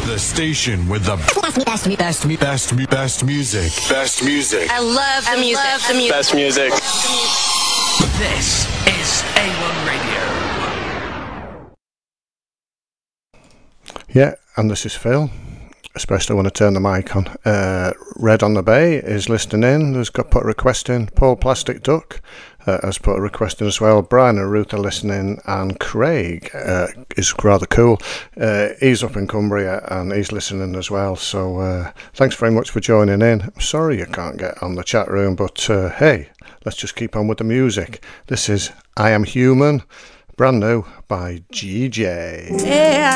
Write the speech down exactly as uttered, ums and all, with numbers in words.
The station with the best, best, best, best, best music. Best music. I love the I music. Love the music. Best music. This is A one Radio. Yeah, and this is Phil. Especially when I turn the mic on. Uh, Red on the Bay is listening in. Has got put a request in. Paul Plastic Duck uh, has put a request in as well. Brian and Ruth are listening, and Craig uh, is rather cool. Uh, he's up in Cumbria and he's listening as well. So uh, thanks very much for joining in. I'm sorry you can't get on the chat room, but uh, hey, let's just keep on with the music. This is I Am Human, brand new by G J. Yeah.